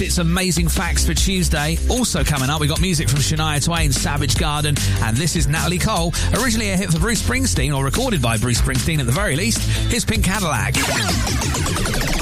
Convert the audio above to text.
It's Amazing Facts for Tuesday. Also coming up, we got music from Shania Twain, Savage Garden, and this is Natalie Cole. Originally a hit for Bruce Springsteen, or recorded by Bruce Springsteen at the very least. Here's Pink Cadillac.